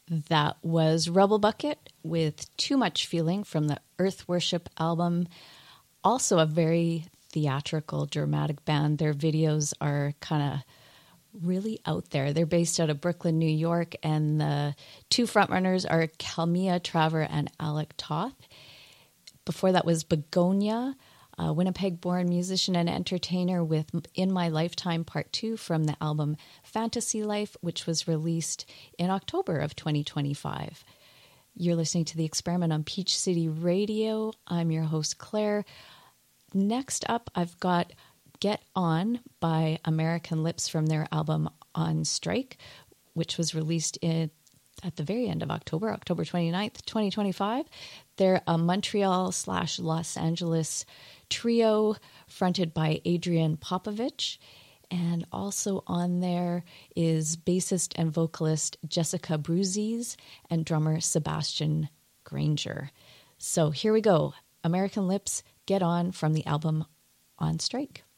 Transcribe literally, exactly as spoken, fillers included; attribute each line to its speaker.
Speaker 1: That was Rebel Bucket with Too Much Feeling from the Earth Worship album. Also a very theatrical, dramatic band. Their videos are kind of really out there. They're based out of Brooklyn, New York, and the two frontrunners are Kalmia Traver and Alec Toth. Before that was Begonia, a Winnipeg-born musician and entertainer with In My Lifetime Part two from the album Fantasy Life, which was released in October of twenty twenty-five. You're listening to The Experiment on Peach City Radio. I'm your host, Claire. Next up, I've got Get On by American Lips from their album On Strike, which was released in, at the very end of October, October twenty-ninth, twenty twenty-five. They're a Montreal slash Los Angeles trio fronted by Adrian Popovich. And also on there is bassist and vocalist Jessica Bruzes and drummer Sebastian Granger. So here we go. American Lips, Get On from the album On Strike.